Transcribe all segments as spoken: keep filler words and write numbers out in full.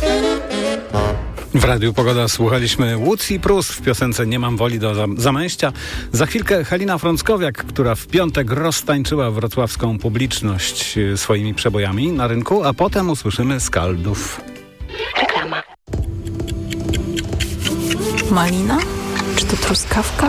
W Radiu Pogoda słuchaliśmy Woods i Prus w piosence Nie mam woli do zamęścia. Za chwilkę Halina Frąckowiak, która w piątek roztańczyła wrocławską publiczność swoimi przebojami na rynku, a potem usłyszymy Skaldów. Reklama. Malina? Czy to truskawka?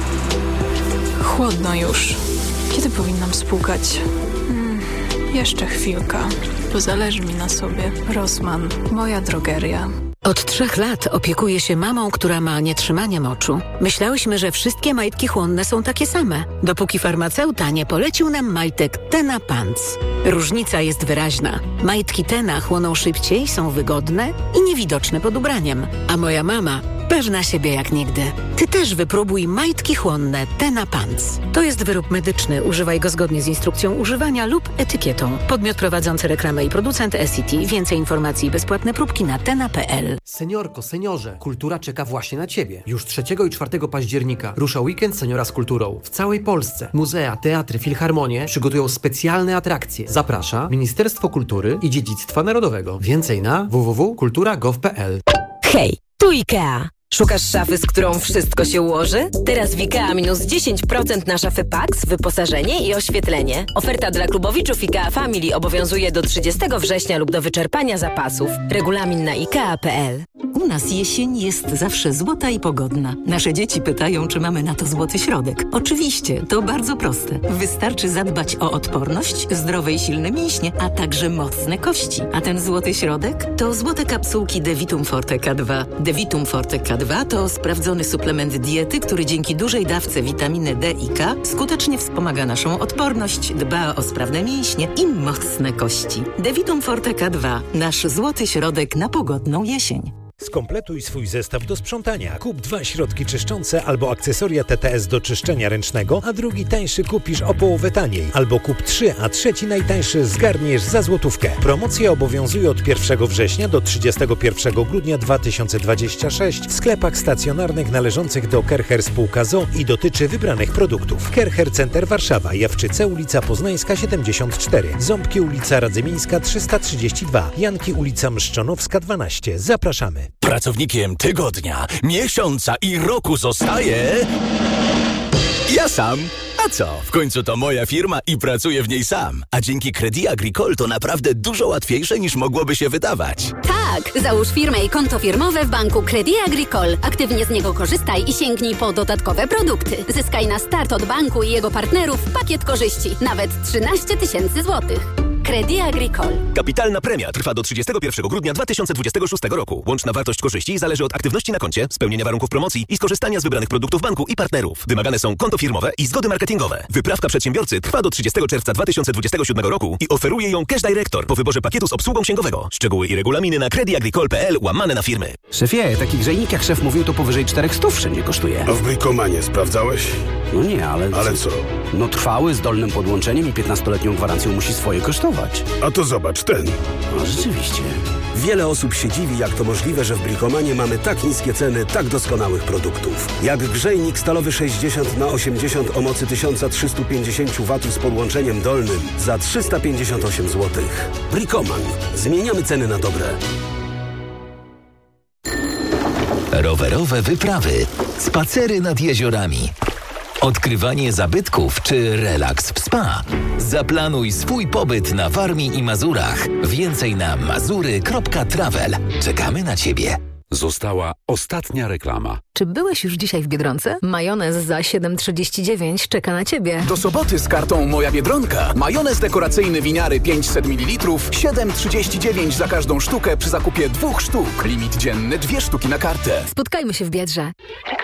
Chłodno już. Kiedy powinnam spłukać? Hmm, jeszcze chwilka, bo zależy mi na sobie. Rossmann, moja drogeria. Od trzech lat opiekuję się mamą, która ma nietrzymanie moczu. Myślałyśmy, że wszystkie majtki chłonne są takie same, dopóki farmaceuta nie polecił nam majtek Tena Pants. Różnica jest wyraźna. Majtki Tena chłoną szybciej, są wygodne i niewidoczne pod ubraniem. A moja mama pewna siebie jak nigdy. Ty też wypróbuj majtki chłonne Tena Pants. To jest wyrób medyczny. Używaj go zgodnie z instrukcją używania lub etykietą. Podmiot prowadzący reklamę i producent S C T. Więcej informacji i bezpłatne próbki na tena kropka p l. Seniorko, seniorze, kultura czeka właśnie na Ciebie. Już trzeciego i czwartego października rusza weekend Seniora z kulturą. W całej Polsce muzea, teatry, filharmonie przygotują specjalne atrakcje. Zaprasza Ministerstwo Kultury i Dziedzictwa Narodowego. Więcej na w w w kropka kultura kropka gov kropka p l. Hej, tu IKEA. Szukasz szafy, z którą wszystko się ułoży? Teraz w IKEA minus dziesięć procent na szafy Pax, wyposażenie i oświetlenie. Oferta dla klubowiczów IKEA Family obowiązuje do trzydziestego września lub do wyczerpania zapasów. Regulamin na ikea kropka p l. U nas jesień jest zawsze złota i pogodna. Nasze dzieci pytają, czy mamy na to złoty środek. Oczywiście, to bardzo proste. Wystarczy zadbać o odporność, zdrowe i silne mięśnie, a także mocne kości. A ten złoty środek to złote kapsułki Devitum Forte K dwa. Devitum Forte K dwa to sprawdzony suplement diety, który dzięki dużej dawce witaminy D i K skutecznie wspomaga naszą odporność, dba o sprawne mięśnie i mocne kości. Devitum Forte K dwa. Nasz złoty środek na pogodną jesień. Skompletuj swój zestaw do sprzątania. Kup dwa środki czyszczące albo akcesoria T T S do czyszczenia ręcznego, a drugi tańszy kupisz o połowę taniej. Albo kup trzy, a trzeci najtańszy zgarniesz za złotówkę. Promocja obowiązuje od pierwszego września do trzydziestego pierwszego grudnia dwa tysiące dwudziestego szóstego w sklepach stacjonarnych należących do Kercher Spółka Z O i dotyczy wybranych produktów. Kercher Center Warszawa, Jawczyce, ulica Poznańska siedemdziesiąt cztery, Ząbki, ulica Radzymińska trzysta trzydzieści dwa, Janki, ulica Mszczonowska dwanaście. Zapraszamy. Pracownikiem tygodnia, miesiąca i roku zostaje... ja sam. A co? W końcu to moja firma i pracuję w niej sam. A dzięki Crédit Agricole to naprawdę dużo łatwiejsze niż mogłoby się wydawać. Tak! Załóż firmę i konto firmowe w banku Crédit Agricole. Aktywnie z niego korzystaj i sięgnij po dodatkowe produkty. Zyskaj na start od banku i jego partnerów pakiet korzyści. Nawet trzynaście tysięcy złotych. Crédit Agricole. Kapitalna premia trwa do trzydziestego pierwszego grudnia dwa tysiące dwudziestego szóstego roku. Łączna wartość korzyści zależy od aktywności na koncie, spełnienia warunków promocji i skorzystania z wybranych produktów banku i partnerów. Wymagane są konto firmowe i zgody marketingowe. Wyprawka przedsiębiorcy trwa do trzydziestego czerwca dwa tysiące dwudziestego siódmego roku i oferuje ją Cash Director po wyborze pakietu z obsługą księgowego. Szczegóły i regulaminy na creditagricole kropka p l łamane na firmy. Szefie, taki grzejnik jak szef mówił to powyżej czterech stów wszędzie kosztuje. A w Brikomanie sprawdzałeś? No nie, ale... Ale co? No trwały, z dolnym podłączeniem i piętnastoletnią gwarancją musi swoje kosztować. A to zobacz, ten. No rzeczywiście. Wiele osób się dziwi, jak to możliwe, że w Brikomanie mamy tak niskie ceny tak doskonałych produktów. Jak grzejnik stalowy sześćdziesiąt na osiemdziesiąt o mocy tysiąc trzysta pięćdziesiąt watów z podłączeniem dolnym za trzysta pięćdziesiąt osiem złotych. Brikoman. Zmieniamy ceny na dobre. Rowerowe wyprawy, spacery nad jeziorami, odkrywanie zabytków czy relaks w spa. Zaplanuj swój pobyt na Warmii i Mazurach. Więcej na mazury kropka travel. Czekamy na Ciebie. Została ostatnia reklama. Czy byłeś już dzisiaj w Biedronce? Majonez za siedem trzydzieści dziewięć czeka na Ciebie. Do soboty z kartą Moja Biedronka. Majonez dekoracyjny winiary pięćset mililitrów, siedem trzydzieści dziewięć za każdą sztukę przy zakupie dwóch sztuk. Limit dzienny dwie sztuki na kartę. Spotkajmy się w Biedrze.